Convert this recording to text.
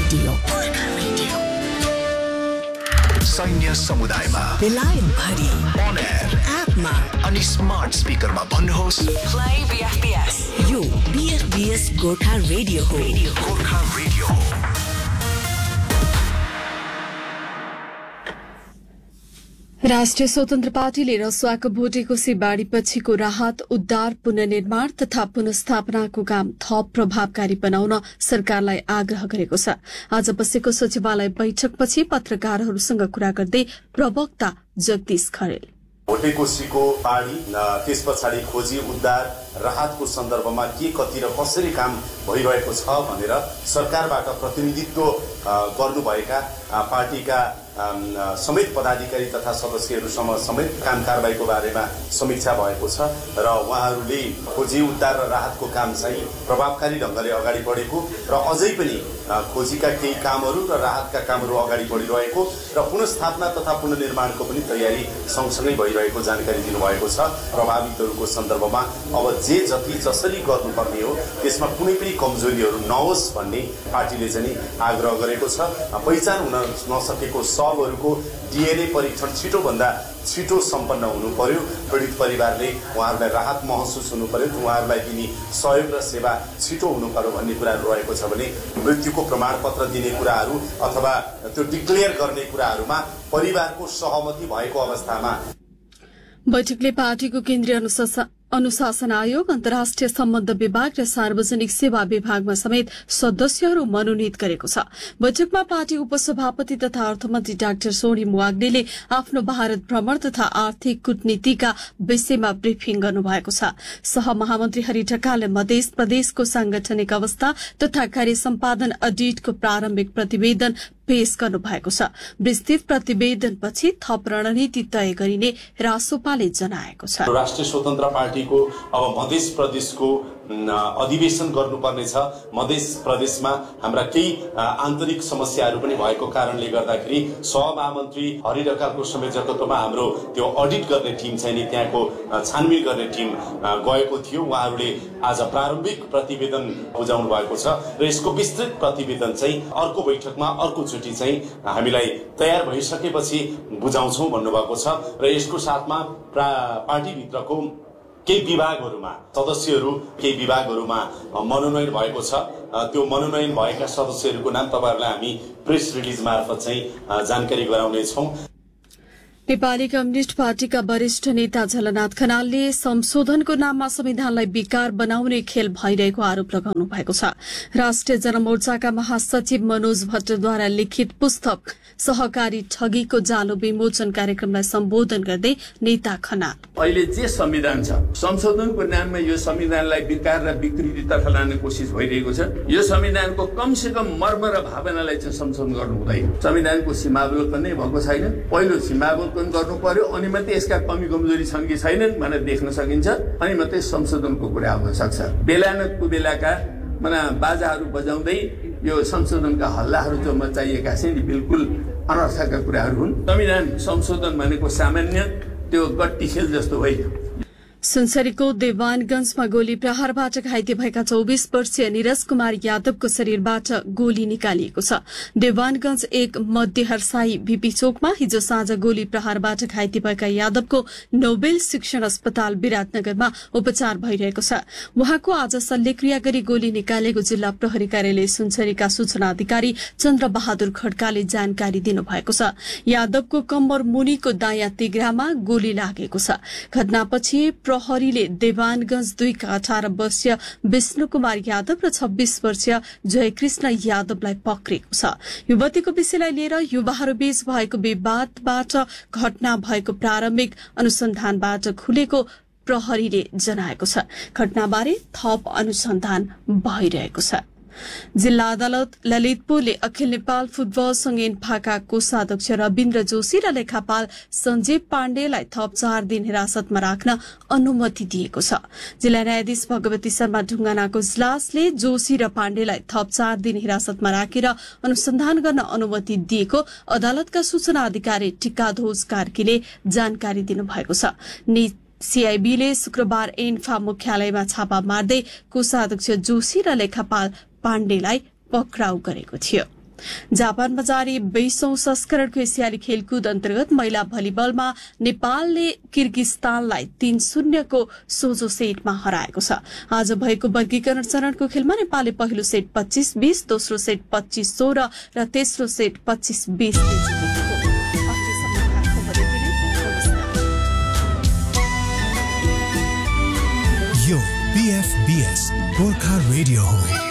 Radio सैन्य समुदायमा बेलायत भरि अन एयर एपमा अनि स्मार्ट स्पिकरमा भन्नुहोस् प्ले बीएफबीएस यो बीएफबीएस गोर्खा रेडियो हो गोर्खा रेडियो हो। राष्ट्रिय स्वतन्त्र पार्टीले रसुवाको भोटेकोसी बाढ़ी पछिको राहत उद्धार पुनर्निर्माण तथा पुनर्स्थापनाको काम थप प्रभावकारी बनाउन सरकारलाई आग्रह गरेको छ। आज बसेको सचिवालय बैठकपछि पत्रकारहरूसँग कुरा गर्दै प्रवक्ता जगदीश खरेल भोटेकोसीको बाढ़ी त्यस पछाडि खोजी उद्धार राहतको सन्दर्भमा के कति र कसरी काम भइरहेको छ भनेर सरकारबाट प्रतिनिधित्व गर्नुभएका पार्टीका समेत पदाधिकारी तथा सदस्यहरूसँग समेत काम कारबाहीको बारेमा समीक्षा भएको छ र उहाँहरूले खोजी उद्धार र राहतको काम चाहिँ प्रभावकारी ढंगले अगाडि बढेको र अझै पनि खोजीका केही कामहरू र राहतका कामहरू अगाडि बढिरहेको र पुनर्स्थापना तथा पुनर्निर्माणको पनि तयारी सँगसँगै भइरहेको जानकारी दिनुभएको छ। प्रभावितहरूको सन्दर्भमा अब जे जति जसरी गर्नुपर्ने हो त्यसमा कुनै पनि कमजोरीहरू नहोस् भन्ने पार्टीले चाहिँ आग्रह गरेको छ। पहिचान हुन नसकेको सबहरूको डीएनए परीक्षण छिटोभन्दा छिटो सम्पन्न हुनु पर्यो। पीडित परिवारले उहाँहरूलाई राहत महसुस हुनु पर्यो, उहाँहरूलाई दिने सहयोग र सेवा छिटो हुनु पर्यो भन्ने कुराहरू रहेको छ भने मृत्युको प्रमाणपत्र दिने कुराहरू अथवा त्यो डिक्लेयर गर्ने कुराहरूमा परिवारको सहमति भएको अवस्थामा बैठकले पार्टीको केन्द्रीय अनुशासन आयोग, अन्तर्राष्ट्रिय सम्बन्ध विभाग र सार्वजनिक सेवा विभागमा समेत सदस्यहरू मनोनित गरेको छ। बैठकमा पार्टी उपसभापति तथा अर्थमन्त्री डाक्टर सोनिम वाग्देले आफ्नो भारत भ्रमण तथा आर्थिक कूटनीतिका विषयमा ब्रिफिङ गर्नुभएको छ। सहमहामन्त्री हरि ढकालले मध्य प्रदेशको सांगठनिक अवस्था तथा कार्य सम्पादन अडिटको प्रारम्भिक प्रतिवेदन पेश गर्नुभएको छ। विस्तृत प्रतिवेदनपछि थप रणनीति तय गरिने रासोपाले जनाएको छ। राष्ट्रिय स्वतन्त्र पार्टीको अब मध्य प्रदेशको अधिवेशन गर्नुपर्नेछ। मध्य प्रदेशमा हाम्रा केही आन्तरिक समस्याहरू पनि भएको कारणले गर्दाखेरि सहमहामन्त्री हरि ढकालको संयोजकत्वमा हाम्रो त्यो अडिट गर्ने टिम चाहिँ नि त्यहाँको छानबिन गर्ने टिम गएको थियो। उहाँहरूले आज प्रारम्भिक प्रतिवेदन बुझाउनु भएको छ र यसको विस्तृत प्रतिवेदन चाहिँ अर्को बैठकमा अर्कोचोटि चाहिँ हामीलाई तयार भइसकेपछि बुझाउँछौं भन्नुभएको छ र यसको साथमा पार्टीभित्रको केही विभागहरूमा सदस्यहरू केही विभागहरूमा मनोनयन भएको छ। त्यो मनोनयन भएका सदस्यहरूको नाम तपाईहरुलाई हामी प्रेस रिलिज मार्फत चाहिँ जानकारी गराउने छौं। नेपाली कम्युनिष्ट पार्टीका वरिष्ठ नेता झलनाथ खनालले संशोधनको नाममा संविधानलाई विकार बनाउने खेल भइरहेको आरोप लगाउनु भएको छ। राष्ट्रिय जनमोर्चाका महासचिव मनोज भट्टद्वारा लिखित पुस्तक सहकारी ठगीको जालो विमोचन कार्यक्रमलाई सम्बोधन गर्दै नेता खनाल अहिले जे संविधान छ संशोधनको नाममा यो संविधानलाई विकार र विकृतितर्फ लाने कोसिस भइरहेको छ। यो संविधानको कमसे कम मर्म र भावनालाई चाहिँ संशोधन गर्नु हुँदैन। संविधानको सीमावलोकन नै भएको छैन। पहिलो सीमावलोकन गर्नु पर्यो अनि मात्रै यसका कमी कमजोरी छन् कि छैनन् भनेर देख्न सकिन्छ अनि मात्रै संशोधनको कुरा आउन सक्छ। बेलायतको बेलाका बाजाहरू बजाउँदै यो संशोधनका हल्लाहरू जो मचाइएका छन् नि बिल्कुल अनर्थका कुराहरू हुन्। संविधान संशोधन भनेको सामान्य त्यो गट्टी खेल जस्तो होइन। सुनसरीको देवानगंजमा गोली प्रहारबाट घाइते भएका 24 वर्षीय निरज कुमार यादवको शरीरबाट गोली निकालिएको छ। देवानगंज एक मध्य हर्साई भीपी चोकमा हिजो साँझ गोली प्रहारबाट घाइते भएका यादवको नोबेल शिक्षण अस्पताल विराटनगरमा उपचार भइरहेको छ। उहाँको आज शल्यक्रिया गरी गोली निकालेको जिल्ला प्रहरी कार्यालय सुनसरीका सूचना अधिकारी चन्द्र बहादुर खड्काले जानकारी दिनुभएको छ। यादवको कम्मर मुनिको दायाँ तिघ्रामा गोली लागेको छ। घटनापछि प्रहरीले देवानगंज 2 का 18 वर्षीय विष्णु कुमार यादव र 26 वर्षीय जयकृष्ण यादवलाई पक्रेको छ। युवतीको विषयलाई लिएर युवाहरूबीच भएको विवादबाट घटना भएको प्रारम्भिक अनुसन्धानबाट खुलेको प्रहरीले जनाएको छ। घटनाबारे थप अनुसन्धान भइरहेको छ। जिल्ला अदालत ललितपुरले अखिल नेपाल फुटबल संघ इन्फाका कोषाध्यक्ष रविन्द्र जोशी र लेखापाल सञ्जीव पाण्डेलाई थप 4 दिन हिरासतमा राख्न अनुमति दिएको छ। जिल्ला न्यायाधीश भगवती शर्मा ढुङ्गानाको इजलासले जोशी र पाण्डेलाई थप 4 दिन हिरासतमा राखेर अनुसन्धान गर्न अनुमति दिएको अदालतका सूचना अधिकारी टिकाधोज कार्कीले जानकारी दिनुभएको छ। सीआईबीले शुक्रबार इन्फा मुख्यालयमा छापा मार्दै कोषाध्यक्ष जोशी र लेखापाल पाण्डेलाई पक्राउ गरेको थियो। जापानमा जारी 20औं संस्करणको एसियाली खेलकुद अन्तर्गत महिला भलिबलमा नेपालले किर्गिस्तानलाई 3-0 को सोझो सेटमा हराएको छ। आज भएको वर्गीकरण चरणको खेलमा नेपालले पहिलो सेट 25-20, दोस्रो सेट 25-16 र तेस्रो सेट 25-20 ले जितेको हो। यो BFBS गोर्खा रेडियो हो।